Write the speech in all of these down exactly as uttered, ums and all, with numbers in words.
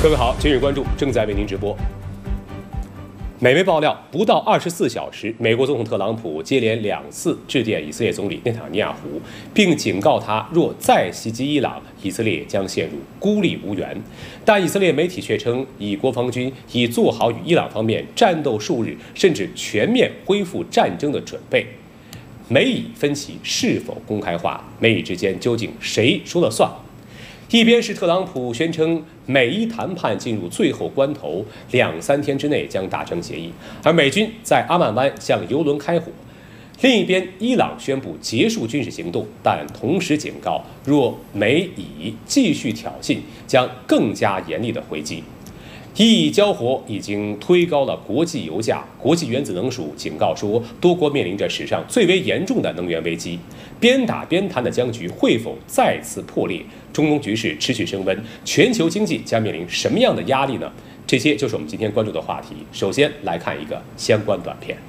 各位好，今日关注正在为您直播。美媒爆料，不到二十四小时，美国总统特朗普接连两次致电以色列总理内塔尼亚胡，并警告他，若再袭击伊朗，以色列将陷入孤立无援。但以色列媒体却称，以国防军已做好与伊朗方面战斗数日，甚至全面恢复战争的准备。美以分歧是否公开化？美以之间究竟谁说了算？一边是特朗普宣称美伊谈判进入最后关头，两三天之内将达成协议，而美军在阿曼湾向油轮开火；另一边，伊朗宣布结束军事行动，但同时警告，若美以继续挑衅，将更加严厉的回击。伊以交火已经推高了国际油价，国际原子能署警告说，多国面临着史上最为严重的能源危机。边打边谈的僵局会否再次破裂？中东局势持续升温，全球经济将面临什么样的压力呢？这些就是我们今天关注的话题。首先来看一个相关短片。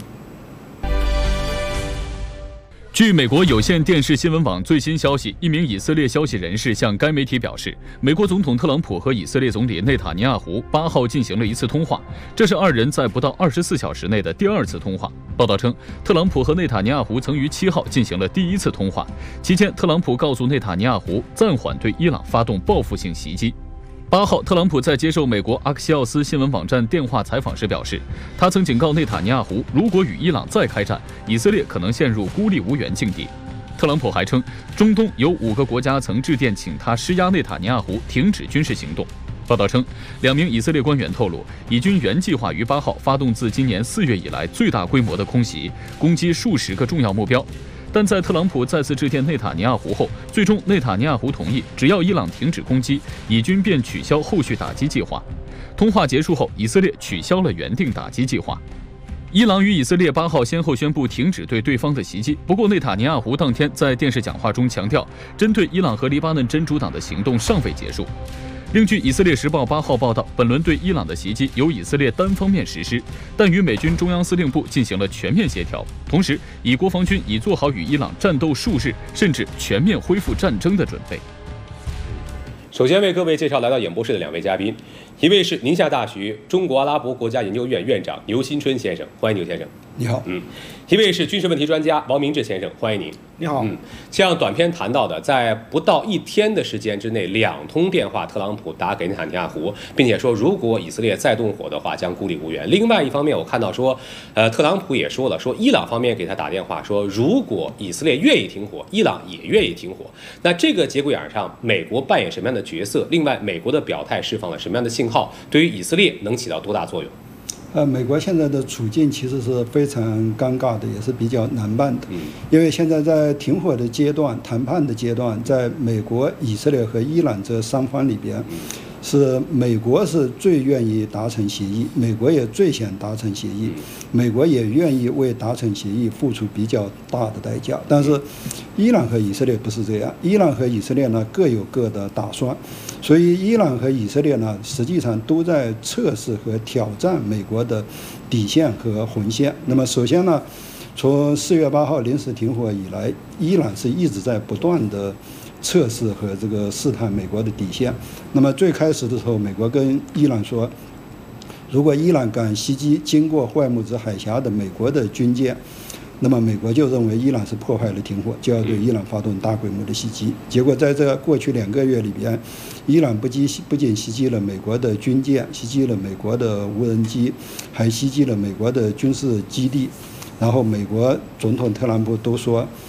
据美国有线电视新闻网最新消息，一名以色列消息人士向该媒体表示，美国总统特朗普和以色列总理内塔尼亚胡八号进行了一次通话，这是二人在不到二十四小时内的第二次通话。报道称，特朗普和内塔尼亚胡曾于七号进行了第一次通话，期间特朗普告诉内塔尼亚胡暂缓对伊朗发动报复性袭击。八号，特朗普在接受美国阿克西奥斯新闻网站电话采访时表示，他曾警告内塔尼亚胡，如果与伊朗再开战，以色列可能陷入孤立无援境地。特朗普还称，中东有五个国家曾致电请他施压内塔尼亚胡停止军事行动。报道称，两名以色列官员透露，以军原计划于八号发动自今年四月以来最大规模的空袭，攻击数十个重要目标。但在特朗普再次致电内塔尼亚胡后，最终内塔尼亚胡同意，只要伊朗停止攻击，以军便取消后续打击计划。通话结束后，以色列取消了原定打击计划。伊朗与以色列八号先后宣布停止对对方的袭击，不过内塔尼亚胡当天在电视讲话中强调，针对伊朗和黎巴嫩真主党的行动尚未结束。另据《以色列时报》八号报道，本轮对伊朗的袭击由以色列单方面实施，但与美军中央司令部进行了全面协调。同时，以国防军已做好与伊朗战斗数日，甚至全面恢复战争的准备。 首先为各位介绍来到演播室的两位嘉宾，一位是宁夏大学中国阿拉伯国家研究院院长牛新春先生，欢迎牛先生。 你好。 嗯，一位是军事问题专家王明志先生，欢迎您。 你好。 嗯，像短片谈到的，在不到一天的时间之内，两通电话，特朗普打给内塔尼亚胡，并且说如果以色列再动火的话，将孤立无援。另外一方面，我看到说，呃，特朗普也说了，说伊朗方面给他打电话说，如果以色列愿意停火，伊朗也愿意停火。那这个节骨眼上，美国扮演什么样的角色？另外，美国的表态释放了什么样的信号？对于以色列能起到多大作用？ 呃，美国现在的处境其实是非常尴尬的，也是比较难办的。因为现在在停火的阶段、谈判的阶段，在美国、以色列和伊朗这三方里边，是美国是最愿意达成协议，美国也最想达成协议，美国也愿意为达成协议付出比较大的代价。但是，伊朗和以色列不是这样，伊朗和以色列呢各有各的打算。所以，伊朗和以色列呢，实际上都在测试和挑战美国的底线和红线。那么，首先呢，从四月八号临时停火以来，伊朗是一直在不断的测试和这个试探美国的底线。那么，最开始的时候，美国跟伊朗说，如果伊朗敢袭击经过霍尔木兹海峡的美国的军舰，那么美国就认为伊朗是破坏了停火，就要对伊朗发动大规模的袭击。结果在这过去两个月里边，伊朗不击不仅袭击了美国的军舰，袭击了美国的无人机，还袭击了美国的军事基地。然后美国总统特朗普都说，